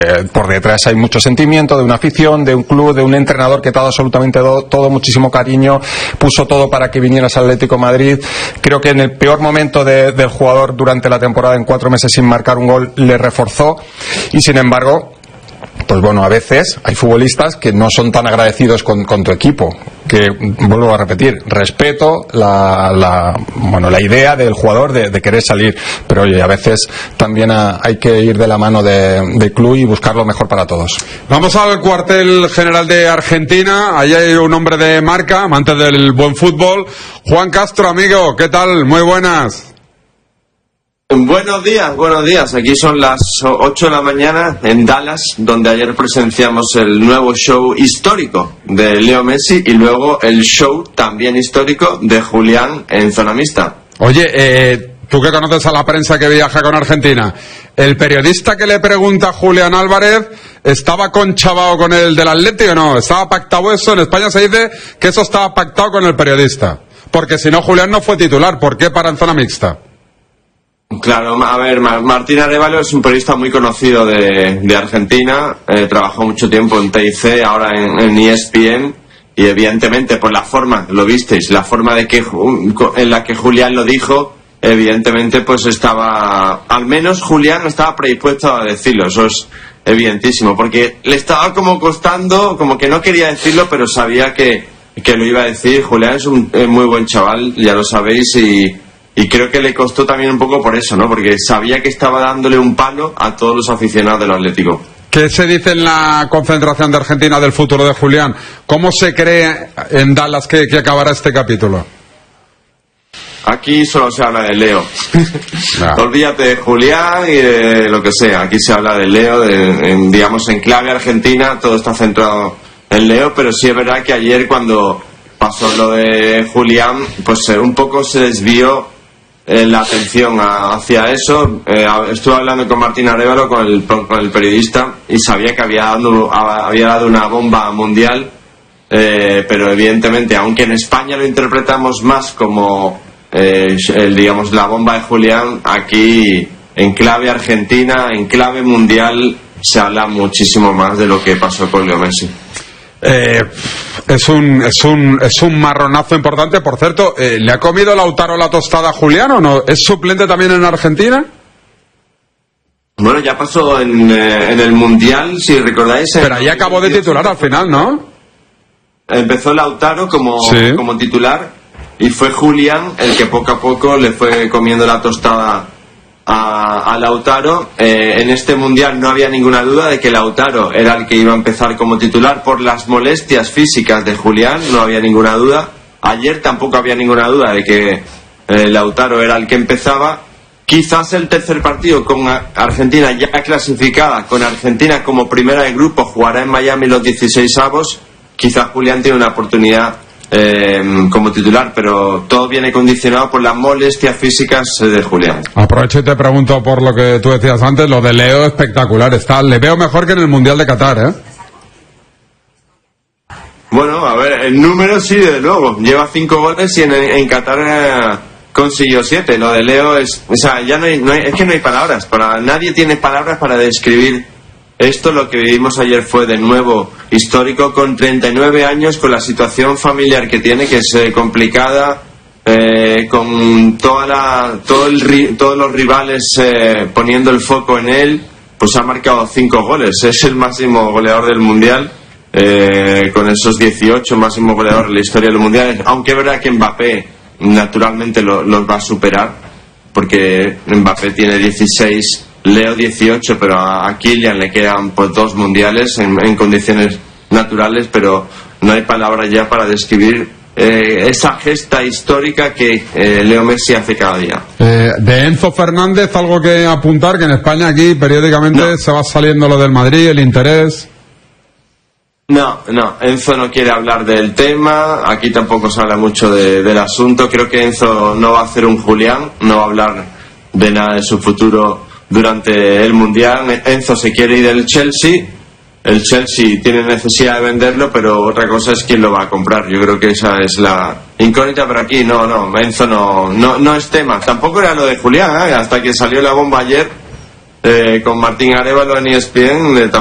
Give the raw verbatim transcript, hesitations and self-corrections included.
Eh, por detrás hay mucho sentimiento de una afición, de un club, de un entrenador que te ha dado absolutamente do, todo, muchísimo cariño, puso todo para que vinieras al Atlético de Madrid. Creo que en el peor momento de, del jugador durante la temporada, en cuatro meses sin marcar un gol, le reforzó, y sin embargo, pues bueno, a veces hay futbolistas que no son tan agradecidos con, con tu equipo, que vuelvo a repetir, respeto la, la bueno la idea del jugador de, de querer salir, pero oye, a veces también a, hay que ir de la mano de, de club y buscar lo mejor para todos. Vamos al cuartel general de Argentina. Allí hay un hombre de marca, amante del buen fútbol, Juan Castro, amigo, ¿qué tal? Muy buenas. Buenos días, buenos días. Aquí son las ocho de la mañana en Dallas, donde ayer presenciamos el nuevo show histórico de Leo Messi y luego el show también histórico de Julián en zona mixta. Oye, eh, tú que conoces a la prensa que viaja con Argentina, el periodista que le pregunta a Julián Álvarez, ¿estaba conchavado con el del Atleti o no? ¿Estaba pactado eso? En España se dice que eso estaba pactado con el periodista, porque si no, Julián no fue titular. ¿Por qué para en zona mixta? Claro, a ver, Martín Arévalo es un periodista muy conocido de, de Argentina, eh, trabajó mucho tiempo en T I C, ahora en, en E S P N, y evidentemente, pues la forma, lo visteis, la forma de que en la que Julián lo dijo, evidentemente, pues estaba, al menos Julián estaba predispuesto a decirlo, eso es evidentísimo, porque le estaba como costando, como que no quería decirlo, pero sabía que, que lo iba a decir. Julián es un es muy buen chaval, ya lo sabéis, y Y creo que le costó también un poco por eso, ¿no? Porque sabía que estaba dándole un palo a todos los aficionados del Atlético. ¿Qué se dice en la concentración de Argentina del futuro de Julián? ¿Cómo se cree en Dallas que, que acabará este capítulo? Aquí solo se habla de Leo. Nah. Olvídate de Julián y de lo que sea. Aquí se habla de Leo, de, en, digamos, en clave argentina, todo está centrado en Leo, pero sí es verdad que ayer cuando pasó lo de Julián, pues eh, un poco se desvió Eh, la atención a, hacia eso. Eh, estuve hablando con Martín Arévalo, con el, con el periodista, y sabía que había dado, había dado una bomba mundial, eh, pero evidentemente, aunque en España lo interpretamos más como eh, el, digamos, la bomba de Julián, aquí en clave argentina, en clave mundial, se habla muchísimo más de lo que pasó con Leo Messi. Eh, es un es un es un marronazo importante. Por cierto, eh, ¿le ha comido Lautaro la tostada a Julián o no? ¿Es suplente también en Argentina? Bueno, ya pasó en, eh, en el Mundial, si recordáis. Pero ahí acabó de titular al final, ¿no? Empezó Lautaro como, sí. como titular y fue Julián el que poco a poco le fue comiendo la tostada a, a Lautaro. Eh, en este Mundial no había ninguna duda de que Lautaro era el que iba a empezar como titular por las molestias físicas de Julián, no había ninguna duda. Ayer tampoco había ninguna duda de que eh, Lautaro era el que empezaba. Quizás el tercer partido con Argentina ya clasificada, con Argentina como primera de grupo, jugará en Miami los dieciseisavos. Quizás Julián tiene una oportunidad Eh, como titular, pero todo viene condicionado por las molestias físicas de Julián. Aprovecho y te pregunto por lo que tú decías antes, lo de Leo espectacular, está, le veo mejor que en el Mundial de Qatar, ¿eh? Bueno, a ver, el número sí, desde luego, lleva cinco goles y en, en Qatar eh, consiguió siete. Lo de Leo es, o sea, ya no hay, no hay, es que no hay palabras, para nadie tiene palabras para describir esto. Lo que vivimos ayer fue de nuevo histórico, con treinta y nueve años, con la situación familiar que tiene, que es eh, complicada, eh, con toda la, todo el, todos los rivales eh, poniendo el foco en él, pues ha marcado cinco goles. Es el máximo goleador del Mundial, eh, con esos dieciocho, máximo goleador de la historia del Mundial. Aunque es verdad que Mbappé naturalmente lo, los va a superar, porque Mbappé tiene dieciséis, Leo dieciocho, pero a Kylian le quedan pues dos mundiales en, en condiciones naturales, pero no hay palabras ya para describir eh, esa gesta histórica que eh, Leo Messi hace cada día. Eh, de Enzo Fernández, algo que apuntar, que en España aquí periódicamente no. Se va saliendo lo del Madrid, el interés. No, no, Enzo no quiere hablar del tema, aquí tampoco se habla mucho de, del asunto. Creo que Enzo no va a hacer un Julián, no va a hablar de nada de su futuro durante el Mundial. Enzo se quiere ir del Chelsea, el Chelsea tiene necesidad de venderlo, pero otra cosa es quién lo va a comprar. Yo creo que esa es la incógnita, pero aquí no, no, Enzo no, no, no es tema. Tampoco era lo de Julián, ¿eh? Hasta que salió la bomba ayer, eh, con Martín Arévalo en E S P N, de